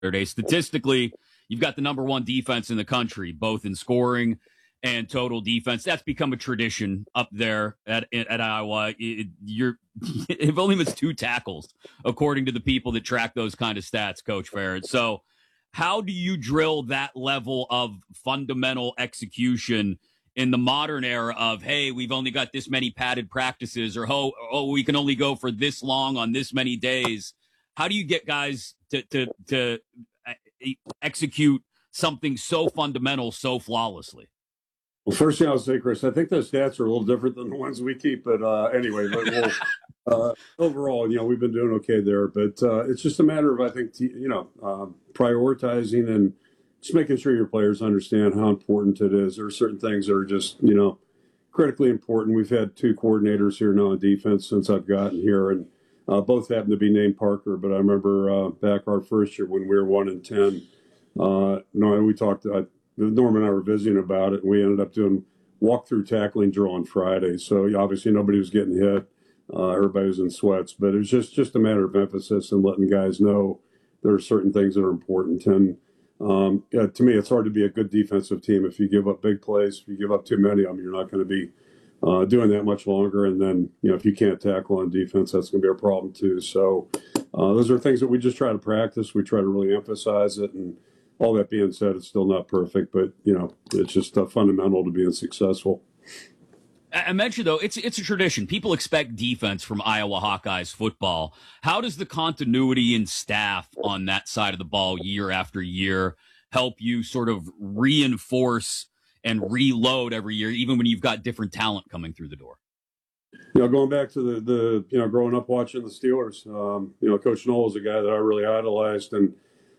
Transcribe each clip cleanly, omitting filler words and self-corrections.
Saturday. Statistically, you've got the number one defense in the country, both in scoring and total defense. That's become a tradition up there at Iowa. You've only missed 2 tackles, according to the people that track those kind of stats, Coach Ferentz. So how do you drill that level of fundamental execution in the modern era of, hey, we've only got this many padded practices, or we can only go for this long on this many days? How do you get guys to execute something so fundamental so flawlessly? Well, first thing I'll say, Chris, I think the stats are a little different than the ones we keep. But anyway, overall, we've been doing okay there. But it's just a matter of, I think, prioritizing and just making sure your players understand how important it is. There are certain things that are just, critically important. We've had 2 coordinators here now on defense since I've gotten here, and both happen to be named Parker. But I remember back our first year when we were 1-10, we talked. Norm and I were visiting about it, and we ended up doing walk-through tackling drill on Friday. So obviously nobody was getting hit. Everybody was in sweats. But it was just a matter of emphasis and letting guys know there are certain things that are important. And to me, it's hard to be a good defensive team if you give up big plays. If you give up too many of them, you're not going to be doing that much longer. And then, if you can't tackle on defense, that's going to be a problem too. So those are things that we just try to practice. We try to really emphasize it. And all that being said, it's still not perfect, but, it's just fundamental to being successful. I mentioned, though, it's a tradition. People expect defense from Iowa Hawkeyes football. How does the continuity in staff on that side of the ball year after year help you sort of reinforce and reload every year, even when you've got different talent coming through the door? Going back to the growing up watching the Steelers, Coach Knoll is a guy that I really idolized. And,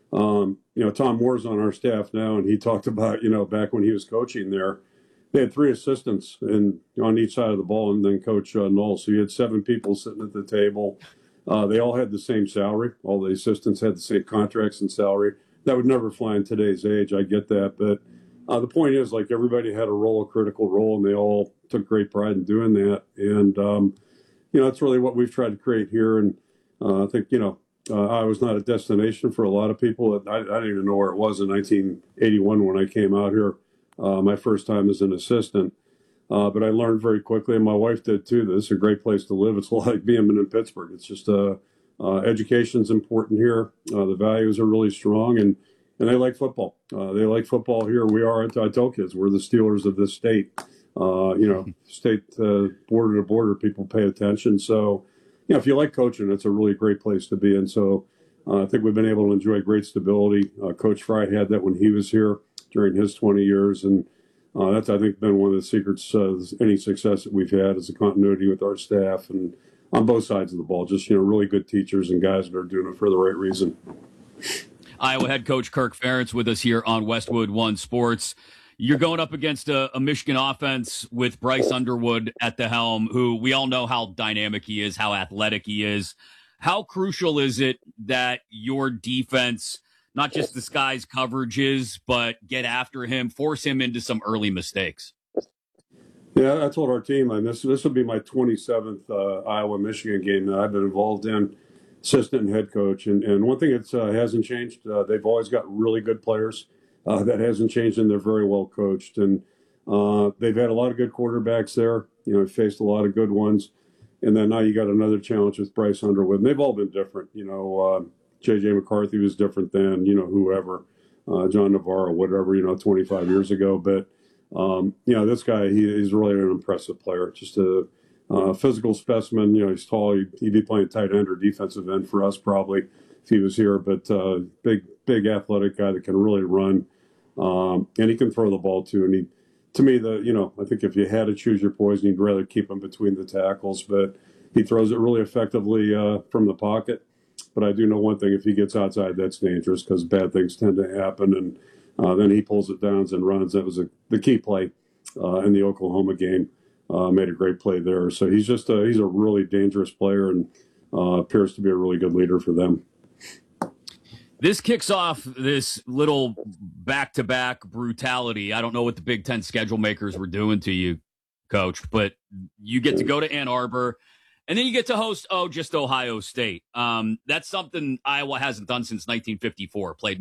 Tom Moore's on our staff now, and he talked about, back when he was coaching there, they had 3 assistants on each side of the ball, and then Coach Knoll. So you had 7 people sitting at the table. They all had the same salary. All the assistants had the same contracts and salary. That would never fly in today's age. I get that. But the point is, everybody had a critical role, and they all took great pride in doing that. And, that's really what we've tried to create here. And I think, I was not a destination for a lot of people. I didn't even know where it was in 1981 when I came out here, my first time as an assistant. But I learned very quickly, and my wife did too, that this is a great place to live. It's like being in Pittsburgh. It's just education's important here. The values are really strong, and they like football. They like football here. We are, I tell kids, we're the Steelers of this state. State border to border, people pay attention. So, if you like coaching, it's a really great place to be in. So I think we've been able to enjoy great stability. Coach Fry had that when he was here during his 20 years. And that's, I think, been one of the secrets of any success that we've had is the continuity with our staff and on both sides of the ball. Just, really good teachers and guys that are doing it for the right reason. Iowa head coach Kirk Ferentz with us here on Westwood One Sports. You're going up against a Michigan offense with Bryce Underwood at the helm, who we all know how dynamic he is, how athletic he is. How crucial is it that your defense not just disguise coverages, but get after him, force him into some early mistakes? Yeah, I told our team, and this will be my 27th Iowa-Michigan game that I've been involved in, assistant and head coach. And one thing that hasn't changed, they've always got really good players. That hasn't changed, and they're very well coached. And they've had a lot of good quarterbacks there. Faced a lot of good ones. And then now you got another challenge with Bryce Underwood. And they've all been different. J.J. McCarthy was different than, whoever, John Navarro, whatever, 25 years ago. But, this guy, he's really an impressive player. Just a physical specimen. He's tall. He'd be playing tight end or defensive end for us probably if he was here. But big athletic guy that can really run. And he can throw the ball too. And to me, I think if you had to choose your poison, you'd rather keep him between the tackles. But he throws it really effectively from the pocket. But I do know one thing: if he gets outside, that's dangerous because bad things tend to happen. And then he pulls it down and runs. That was the key play in the Oklahoma game. Made a great play there. So he's just he's a really dangerous player and appears to be a really good leader for them. This kicks off this little back-to-back brutality. I don't know what the Big Ten schedule makers were doing to you, Coach, but you get to go to Ann Arbor And then you get to host, just Ohio State. That's something Iowa hasn't done since 1954, played